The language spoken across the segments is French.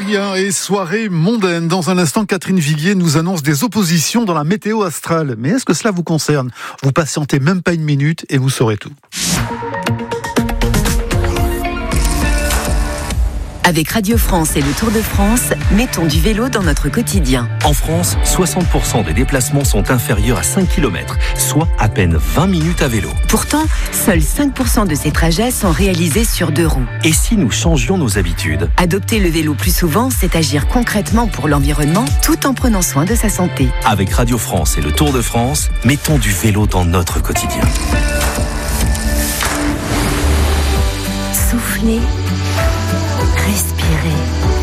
Aérien et soirée mondaine. Dans un instant, Catherine Viguier nous annonce des oppositions dans la météo astrale. Mais est-ce que cela vous concerne ? Vous patientez même pas une minute et vous saurez tout. Avec Radio France et le Tour de France, mettons du vélo dans notre quotidien. En France, 60% des déplacements sont inférieurs à 5 km, soit à peine 20 minutes à vélo. Pourtant, seuls 5% de ces trajets sont réalisés sur 2 roues. Et si nous changions nos habitudes ? Adopter le vélo plus souvent, c'est agir concrètement pour l'environnement tout en prenant soin de sa santé. Avec Radio France et le Tour de France, mettons du vélo dans notre quotidien. Soufflez. Respirez.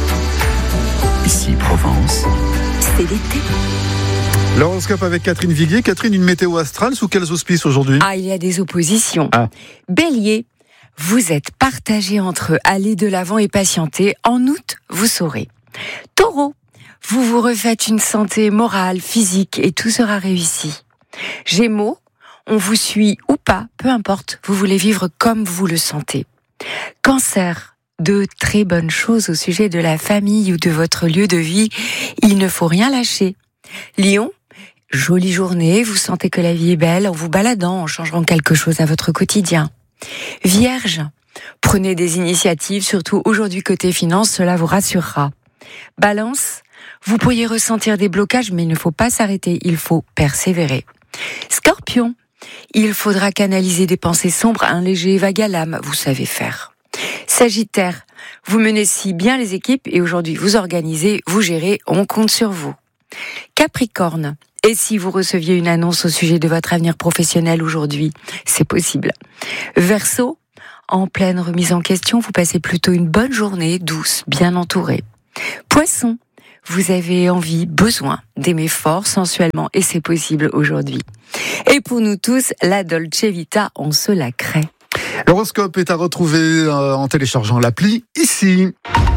Ici Provence, c'est l'été. L'horoscope avec Catherine Viguier. Catherine, une météo astrale sous quels auspices aujourd'hui ? Il y a des oppositions. Bélier, vous êtes partagé entre aller de l'avant et patienter. En août, vous saurez. Taureau, vous vous refaites une santé morale, physique et tout sera réussi. Gémeaux, on vous suit ou pas, peu importe, vous voulez vivre comme vous le sentez. Cancer, de très bonnes choses au sujet de la famille ou de votre lieu de vie, il ne faut rien lâcher. Lion, jolie journée, vous sentez que la vie est belle en vous baladant, en changeant quelque chose à votre quotidien. Vierge, prenez des initiatives, surtout aujourd'hui côté finance, cela vous rassurera. Balance, vous pourriez ressentir des blocages, mais il ne faut pas s'arrêter, il faut persévérer. Scorpion, il faudra canaliser des pensées sombres, un léger vague à l'âme, vous savez faire. Sagittaire, vous menez si bien les équipes et aujourd'hui vous organisez, vous gérez, on compte sur vous. Capricorne, et si vous receviez une annonce au sujet de votre avenir professionnel aujourd'hui, c'est possible. Verseau, en pleine remise en question, vous passez plutôt une bonne journée, douce, bien entourée. Poisson, vous avez envie, besoin d'aimer fort, sensuellement, et c'est possible aujourd'hui. Et pour nous tous, la Dolce Vita, on se la crée. L'horoscope est à retrouver en téléchargeant l'appli ici.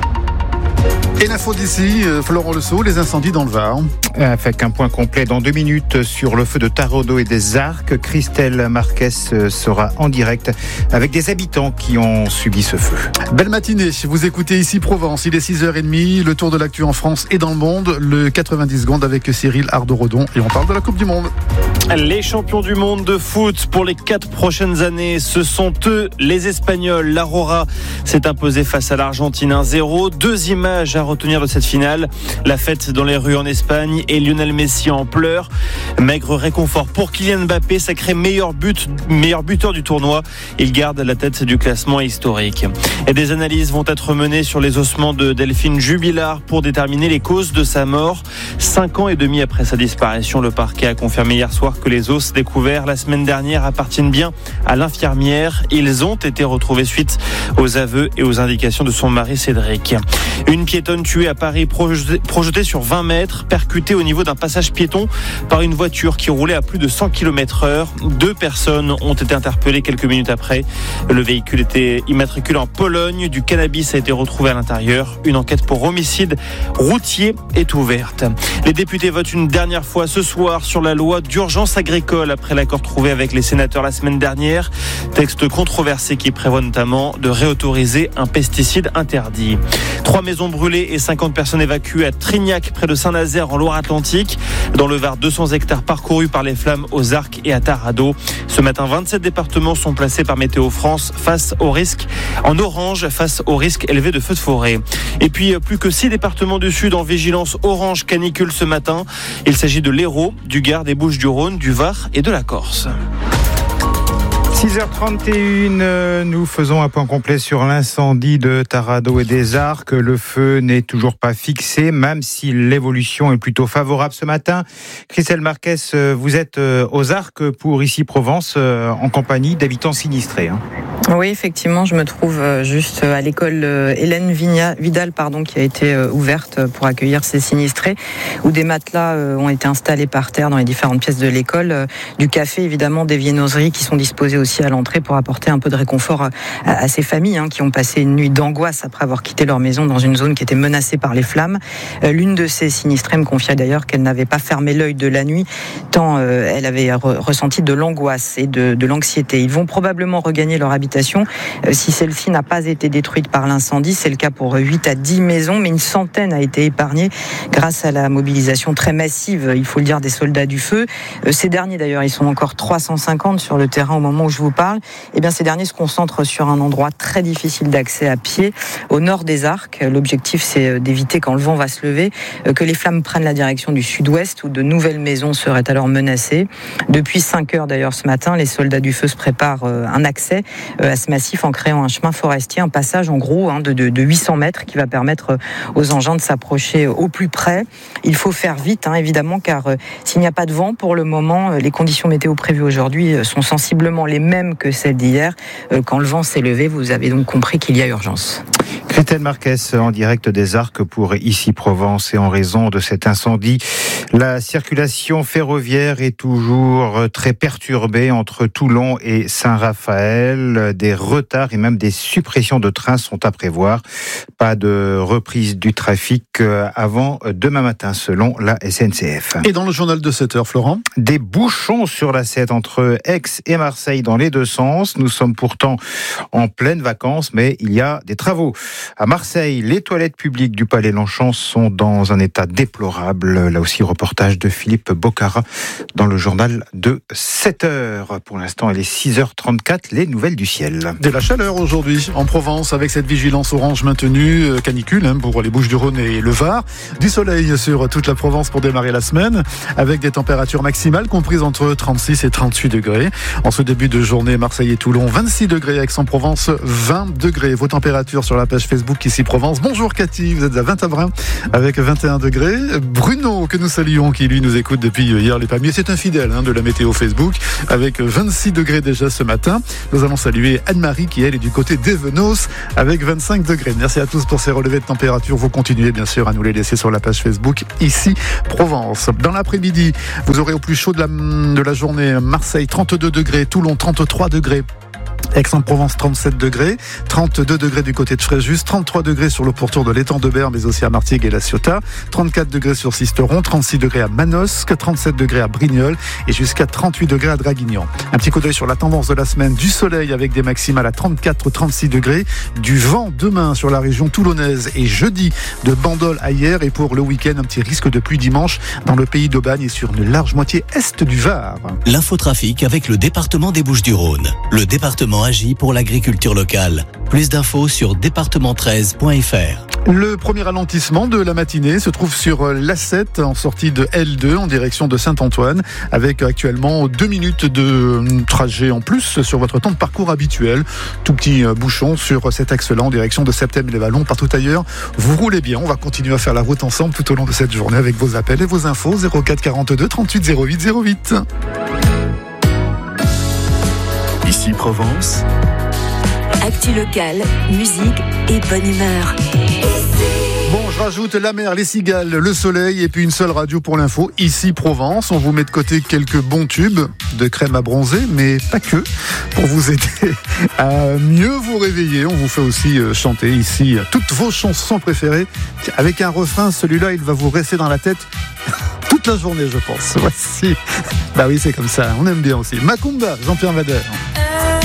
Et l'info d'ici, Florent Lesault, les incendies dans le Var. Avec un point complet dans 2 minutes sur le feu de Taraudot et des Arcs. Christelle Marquez sera en direct avec des habitants qui ont subi ce feu. Belle matinée, vous écoutez ici Provence, il est 6h30, le tour de l'actu en France et dans le monde, le 90 secondes avec Cyril Ardo-Rodon et on parle de la Coupe du Monde. Les champions du monde de foot pour les 4 prochaines années, ce sont eux, les Espagnols. L'Aurora s'est imposée face à l'Argentine 1-0. 2 images à retenir de cette finale. La fête dans les rues en Espagne et Lionel Messi en pleurs. Maigre réconfort pour Kylian Mbappé, sacré meilleur buteur du tournoi. Il garde la tête du classement historique. Et des analyses vont être menées sur les ossements de Delphine Jubilard pour déterminer les causes de sa mort. 5 ans et demi après sa disparition, le parquet a confirmé hier soir que les os découverts la semaine dernière appartiennent bien à l'infirmière. Ils ont été retrouvés suite aux aveux et aux indications de son mari Cédric. Une piétonne tuée à Paris, projetée sur 20 mètres, percutée au niveau d'un passage piéton par une voiture qui roulait à plus de 100 km/h. 2 personnes ont été interpellées quelques minutes après. Le véhicule était immatriculé en Pologne. Du cannabis a été retrouvé à l'intérieur. Une enquête pour homicide routier est ouverte. Les députés votent une dernière fois ce soir sur la loi d'urgence agricole après l'accord trouvé avec les sénateurs la semaine dernière. Texte controversé qui prévoit notamment de réautoriser un pesticide interdit. 3 maisons brûlées et 50 personnes évacuées à Trignac, près de Saint-Nazaire, en Loire-Atlantique. Dans le Var, 200 hectares parcourus par les flammes aux Arcs et à Taraudot. Ce matin, 27 départements sont placés par Météo France en orange face au risque élevé de feux de forêt. Et puis, plus que 6 départements du Sud en vigilance orange canicule ce matin. Il s'agit de l'Hérault, du Gard, des Bouches-du-Rhône, du Var et de la Corse. 6h31, nous faisons un point complet sur l'incendie de Taraudot et des Arcs. Le feu n'est toujours pas fixé, même si l'évolution est plutôt favorable ce matin. Christelle Marquez, vous êtes aux Arcs pour ici Provence, en compagnie d'habitants sinistrés. Oui, effectivement, je me trouve juste à l'école Hélène Vidal, qui a été ouverte pour accueillir ces sinistrés, où des matelas ont été installés par terre dans les différentes pièces de l'école, du café évidemment, des viennoiseries qui sont disposées aussi policiers à l'entrée pour apporter un peu de réconfort à ces familles qui ont passé une nuit d'angoisse après avoir quitté leur maison dans une zone qui était menacée par les flammes. L'une de ces sinistrées me confiait d'ailleurs qu'elle n'avait pas fermé l'œil de la nuit tant elle avait ressenti de l'angoisse et de l'anxiété. Ils vont probablement regagner leur habitation si celle-ci n'a pas été détruite par l'incendie. C'est le cas pour 8 à 10 maisons, mais une centaine a été épargnée grâce à la mobilisation très massive, il faut le dire, des soldats du feu. Ces derniers d'ailleurs, ils sont encore 350 sur le terrain au moment où je vous parle. Eh bien, ces derniers se concentrent sur un endroit très difficile d'accès à pied, au nord des Arcs. L'objectif, c'est d'éviter, quand le vent va se lever, que les flammes prennent la direction du sud-ouest, où de nouvelles maisons seraient alors menacées. Depuis 5 heures d'ailleurs ce matin, les soldats du feu se préparent un accès à ce massif en créant un chemin forestier, un passage en gros de 800 mètres qui va permettre aux engins de s'approcher au plus près. Il faut faire vite, évidemment, car s'il n'y a pas de vent pour le moment, les conditions météo prévues aujourd'hui sont sensiblement les mêmes que celles d'hier. Quand le vent s'est levé, vous avez donc compris qu'il y a urgence. Christelle Marquez en direct des Arcs pour Ici Provence, et en raison de cet incendie, la circulation ferroviaire est toujours très perturbée entre Toulon et Saint-Raphaël. Des retards et même des suppressions de trains sont à prévoir. Pas de reprise du trafic avant demain matin selon la SNCF. Et dans le journal de 7h, Florent ? Des bouchons sur la 7 entre Aix et Marseille dans les deux sens. Nous sommes pourtant en pleine vacances, mais il y a des travaux. À Marseille, les toilettes publiques du Palais Longchamp sont dans un état déplorable. Là aussi, reportage de Philippe Bocara dans le journal de 7h. Pour l'instant, il est 6h34, les nouvelles du ciel. De la chaleur aujourd'hui en Provence avec cette vigilance orange maintenue, canicule pour les Bouches-du-Rhône et le Var. Du soleil sur toute la Provence pour démarrer la semaine avec des températures maximales comprises entre 36 et 38 degrés. En ce début de journée, Marseille et Toulon, 26 degrés, Aix-en-Provence, 20 degrés. Vos températures sur la page Facebook Ici Provence. Bonjour Cathy, vous êtes à Vingt-Avrain avec 21 degrés. Bruno, que nous saluons, qui lui nous écoute depuis hier les Palmiers. C'est un fidèle de la météo Facebook avec 26 degrés déjà ce matin. Nous allons saluer Anne-Marie qui elle est du côté d'Evenos avec 25 degrés. Merci à tous pour ces relevés de température. Vous continuez bien sûr à nous les laisser sur la page Facebook Ici Provence. Dans l'après-midi, vous aurez au plus chaud de la journée Marseille 32 degrés, Toulon 33 degrés. Aix-en-Provence 37 degrés, 32 degrés du côté de Fréjus, 33 degrés sur le pourtour de l'étang de Berre, mais aussi à Martigues et La Ciotat, 34 degrés sur Sisteron, 36 degrés à Manosque, 37 degrés à Brignoles et jusqu'à 38 degrés à Draguignan. Un petit coup d'œil sur la tendance de la semaine, du soleil avec des maximales à 34-36 degrés, du vent demain sur la région toulonnaise et jeudi de Bandol à hier, et pour le week-end un petit risque de pluie dimanche dans le pays d'Aubagne et sur une large moitié est du Var. L'infotrafic avec le département des Bouches-du-Rhône. Le département agit pour l'agriculture locale. Plus d'infos sur département13.fr. Le premier ralentissement de la matinée se trouve sur l'A7 en sortie de L2 en direction de Saint-Antoine, avec actuellement 2 minutes de trajet en plus sur votre temps de parcours habituel. Tout petit bouchon sur cet axe-là en direction de Septem-les-Vallons. Partout ailleurs, vous roulez bien. On va continuer à faire la route ensemble tout au long de cette journée avec vos appels et vos infos 04 42 38 08 08. Ici Provence. Actu locale, musique et bonne humeur. Bon, je rajoute la mer, les cigales, le soleil et puis une seule radio pour l'info. Ici Provence, on vous met de côté quelques bons tubes de crème à bronzer, mais pas que, pour vous aider à mieux vous réveiller. On vous fait aussi chanter ici toutes vos chansons préférées avec un refrain. Celui-là, il va vous rester dans la tête toute la journée, je pense. Voici. Bah oui, c'est comme ça. On aime bien aussi. Macumba, Jean-Pierre Madère.